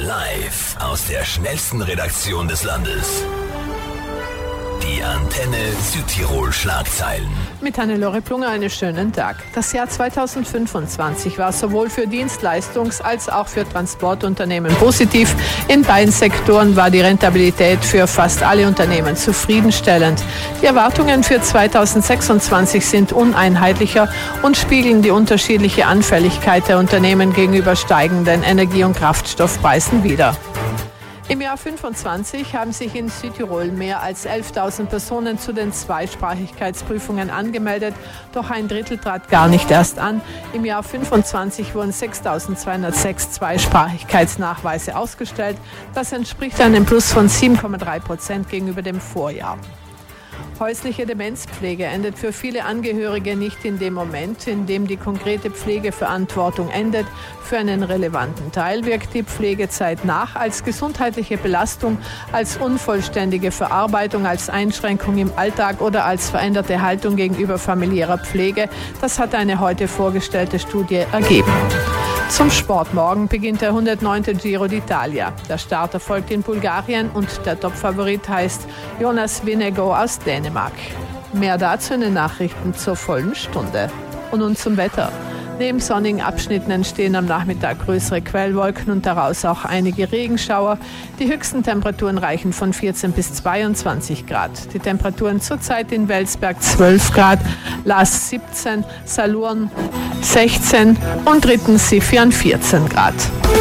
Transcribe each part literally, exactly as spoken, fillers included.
Live aus der schnellsten Redaktion des Landes. Die Antenne Südtirol Schlagzeilen. Mit Hannelore Plunger einen schönen Tag. Das Jahr zweitausendfünfundzwanzig war sowohl für Dienstleistungs- als auch für Transportunternehmen positiv. In beiden Sektoren war die Rentabilität für fast alle Unternehmen zufriedenstellend. Die Erwartungen für zweitausendsechsundzwanzig sind uneinheitlicher und spiegeln die unterschiedliche Anfälligkeit der Unternehmen gegenüber steigenden Energie- und Kraftstoffpreisen wider. Im Jahr fünfundzwanzig haben sich in Südtirol mehr als elftausend Personen zu den Zweisprachigkeitsprüfungen angemeldet, doch ein Drittel trat gar nicht erst an. Im Jahr fünfundzwanzig wurden sechstausendzweihundertsechs Zweisprachigkeitsnachweise ausgestellt. Das entspricht einem Plus von sieben Komma drei Prozent gegenüber dem Vorjahr. Häusliche Demenzpflege endet für viele Angehörige nicht in dem Moment, in dem die konkrete Pflegeverantwortung endet. Für einen relevanten Teil wirkt die Pflegezeit nach als gesundheitliche Belastung, als unvollständige Verarbeitung, als Einschränkung im Alltag oder als veränderte Haltung gegenüber familiärer Pflege. Das hat eine heute vorgestellte Studie ergeben. Zum Sport. Morgen beginnt der hundertneunte Giro d'Italia. Der Start erfolgt in Bulgarien und der Topfavorit heißt Jonas Vingegaard aus Dänemark. Mehr dazu in den Nachrichten zur vollen Stunde. Und nun zum Wetter. Neben sonnigen Abschnitten entstehen am Nachmittag größere Quellwolken und daraus auch einige Regenschauer. Die höchsten Temperaturen reichen von vierzehn bis zweiundzwanzig Grad. Die Temperaturen zurzeit in Welsberg zwölf Grad, Laas siebzehn, Salurn sechzehn und Rittensiffian vierzehn Grad.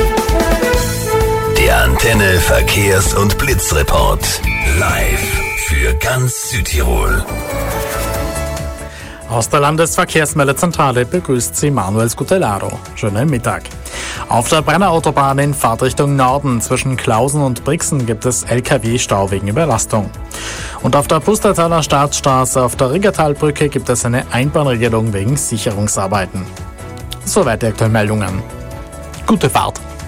Der Antenne Verkehrs- und Blitzreport. Live für ganz Südtirol. Aus der Landesverkehrsmeldezentrale begrüßt Sie Manuel Scutellaro. Schönen Mittag. Auf der Brenner Autobahn in Fahrtrichtung Norden zwischen Klausen und Brixen gibt es L K W-Stau wegen Überlastung. Und auf der Pustertaler Staatsstraße auf der Riggertalbrücke gibt es eine Einbahnregelung wegen Sicherungsarbeiten. Soweit die aktuellen Meldungen. Gute Fahrt!